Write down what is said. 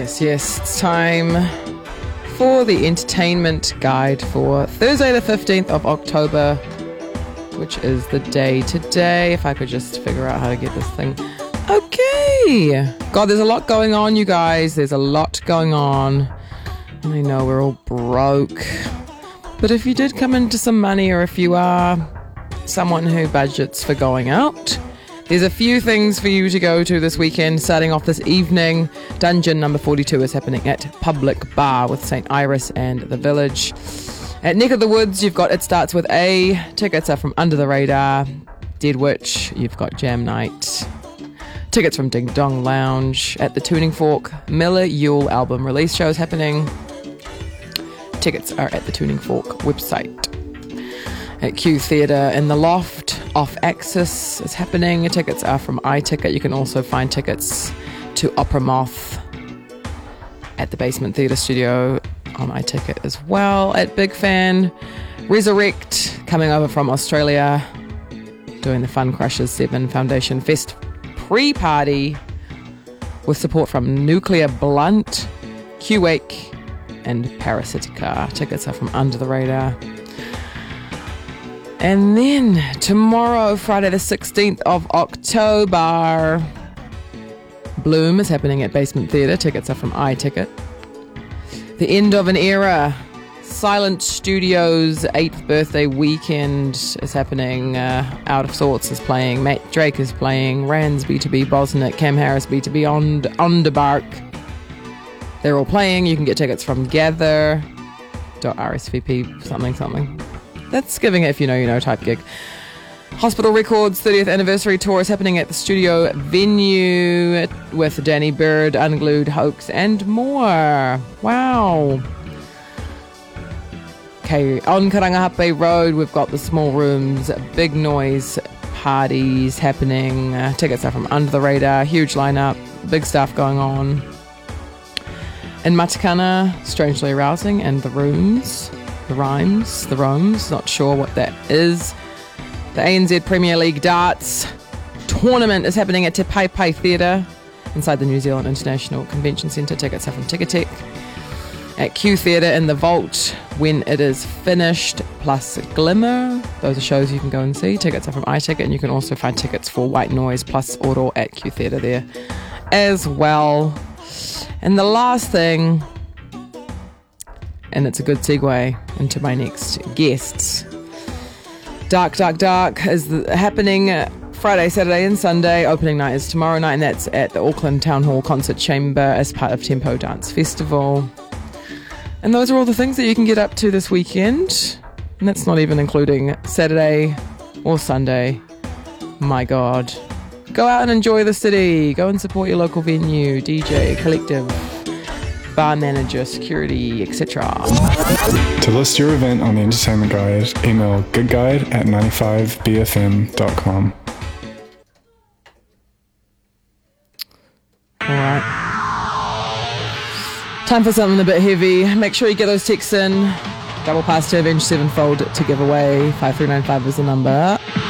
Yes, it's time for the entertainment guide for Thursday the 15th of October, which is the day today. If I could just figure out how to get this thing. Okay. God, there's a lot going on, you guys. There's a lot going on. And I know we're all broke. But if you did come into some money, or if you are someone who budgets for going out, there's a few things for you to go to this weekend. Starting off this evening, Dungeon number 42 is happening at Public Bar with St. Iris and The Village. At Neck of the Woods, you've got It Starts With A. Tickets are from Under the Radar. Dead Witch, you've got Jam Night. Tickets from Ding Dong Lounge. At the Tuning Fork, Miller Yule album release show is happening. Tickets are at the Tuning Fork website. At Q Theatre in the Loft, Off Axis is happening. Tickets are from iTicket. You can also find tickets to Opera Moth at the Basement Theatre Studio on iTicket as well. At Big Fan, Resurrect, coming over from Australia, doing the Fun Crushers 7 Foundation Fest pre-party with support from Nuclear Blunt, Q-Wake and Parasitica. Tickets are from Under the Radar. And then tomorrow, Friday the 16th of October, Bloom is happening at Basement Theatre. Tickets are from iTicket. The End of an Era, Silent Studios' 8th birthday weekend is happening. Out of Sorts is playing, Matt Drake is playing, Rands B2B Bosnick, Cam Harris B2B Underbark. They're all playing. You can get tickets from gather.rsvp something. That's giving it if you know type gig. Hospital Records 30th anniversary tour is happening at the studio venue with Danny Bird, Unglued, Hoax and more. Wow. Okay, on Karangahape Road, we've got the Small Rooms, Big Noise parties happening. Tickets are from Under the Radar. Huge lineup, big stuff going on. In Matakana, Strangely Arousing and The Rhymes, not sure what that is. The ANZ Premier League Darts tournament is happening at Te Pai Pai Theatre inside the New Zealand International Convention Centre. Tickets are from Ticketek. At Q Theatre in the Vault, When It Is Finished, plus Glimmer. Those are shows you can go and see. Tickets are from iTicket, and you can also find tickets for White Noise plus Oro at Q Theatre there as well. And the last thing, and it's a good segue into my next guests. Dark is happening Friday, Saturday and Sunday. Opening night is tomorrow night, and that's at the Auckland Town Hall Concert Chamber as part of Tempo Dance Festival. And those are all the things that you can get up to this weekend. And that's not even including Saturday or Sunday. My God. Go out and enjoy the city. Go and support your local venue, DJ, collective, bar manager, security, etc. To list your event on the Entertainment Guide, email goodguide@95bfm.com. Alright. Time for something a bit heavy. Make sure you get those texts in. Double Pass to Avenged Sevenfold to give away. 5395 is the number.